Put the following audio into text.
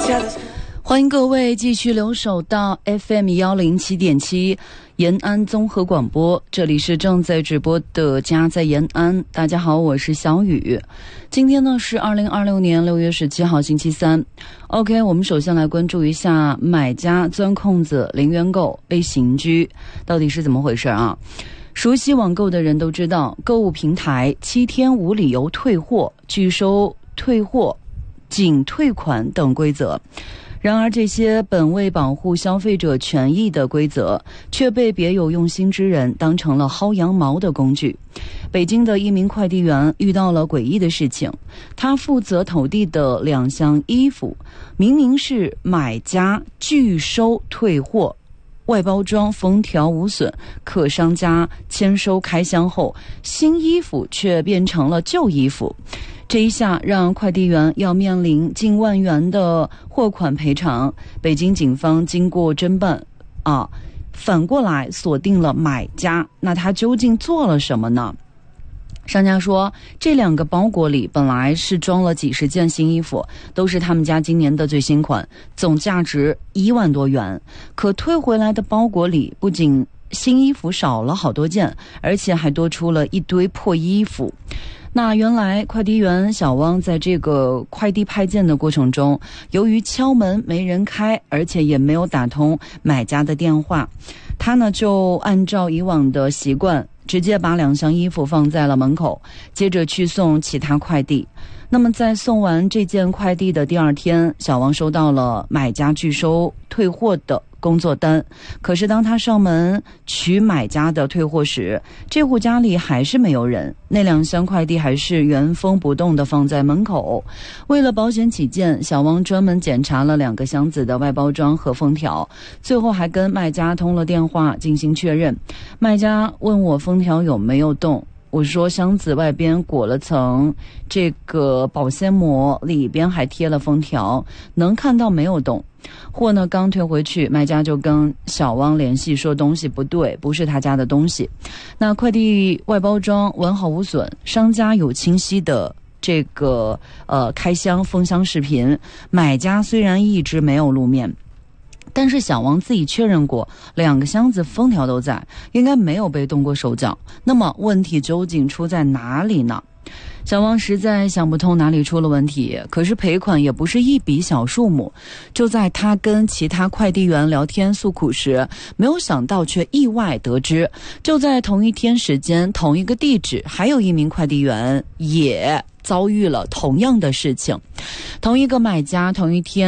欢迎各位继续留守到 FM107.7 延安综合广播，这里是正在直播的家在延安。大家好，我是小雨。今天呢是2026年6月17号星期三。OK， 我们首先来关注一下买家钻空子零元购被刑拘，到底是怎么回事啊？熟悉网购的人都知道，购物平台7天无理由退货、拒收退货、仅退款等规则。然而这些本为保护消费者权益的规则，却被别有用心之人当成了薅羊毛的工具。北京的一名快递员遇到了诡异的事情，他负责投递的2箱衣服，明明是买家拒收退货，外包装封条无损，可商家签收开箱后，新衣服却变成了旧衣服。这一下让快递员要面临近万元的货款赔偿。北京警方经过侦办反过来锁定了买家，那他究竟做了什么呢？商家说，这2个包裹里本来是装了几十件新衣服，都是他们家今年的最新款，总价值1万多元。可退回来的包裹里不仅新衣服少了好多件，而且还多出了一堆破衣服。那原来快递员小汪在这个快递派件的过程中，由于敲门没人开，而且也没有打通买家的电话，他呢就按照以往的习惯，直接把2箱衣服放在了门口，接着去送其他快递。那么在送完这件快递的第2天，小汪收到了买家拒收退货的工作单。可是当他上门取买家的退货时，这户家里还是没有人，那2箱快递还是原封不动地放在门口。为了保险起见，小汪专门检查了2个箱子的外包装和封条，最后还跟卖家通了电话进行确认。卖家问我封条有没有动，我说箱子外边裹了层这个保鲜膜，里边还贴了封条，能看到没有动。货呢刚退回去，卖家就跟小汪联系说东西不对，不是他家的东西。那快递外包装完好无损，商家有清晰的这个开箱封箱视频，买家虽然一直没有露面，但是小汪自己确认过2个箱子封条都在，应该没有被动过手脚。那么问题究竟出在哪里呢？小汪实在想不通哪里出了问题，可是赔款也不是一笔小数目。就在他跟其他快递员聊天诉苦时，没有想到却意外得知，就在同一天时间同一个地址，还有一名快递员也遭遇了同样的事情。同一个买家同一天